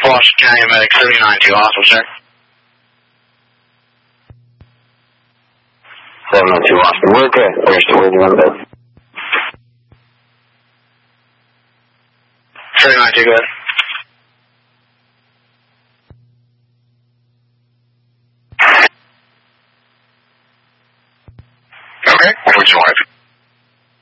Washington County Medic 392 hospital, sir. 792 hospital. We're okay. We're still waiting on bed. 392, go ahead. Okay, what would you like?